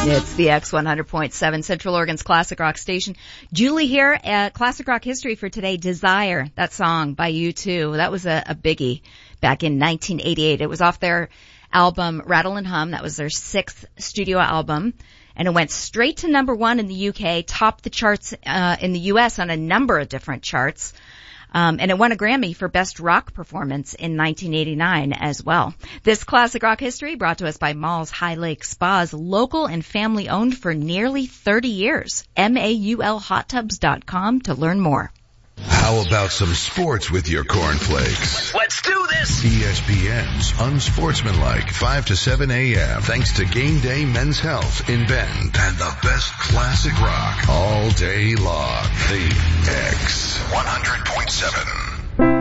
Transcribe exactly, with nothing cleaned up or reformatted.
It's the X one hundred point seven Central Oregon's Classic Rock station. Julie here at Classic Rock History for today. Desire, that song by U two. That was a, a biggie back in nineteen eighty-eight. It was off their album Rattle and Hum. That was their sixth studio album. And it went straight to number one in the U K, topped the charts uh, in the U S on a number of different charts. Um, and it won a Grammy for Best Rock Performance in nineteen eighty-nine as well. This Classic Rock History brought to us by Malls High Lake Spas, local and family owned for nearly thirty years. M A U L hot tubs dot com to learn more. How about some sports with your cornflakes? Let's do this! E S P N's Unsportsmanlike, five to seven a.m. Thanks to Game Day Men's Health in Bend and the best classic rock all day long. The X one hundred point seven.